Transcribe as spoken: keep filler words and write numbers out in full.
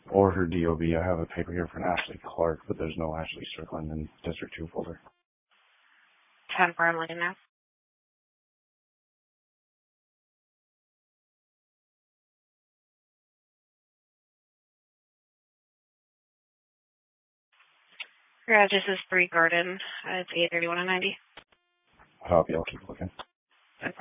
Or her D O B. I have a paper here for an Ashley Clark, but there's no Ashley Strickland in District two folder. ten four, I'm looking now. Your address is Bree Garden. Uh, it's eight thirty-one and ninety. Copy. I'll keep looking.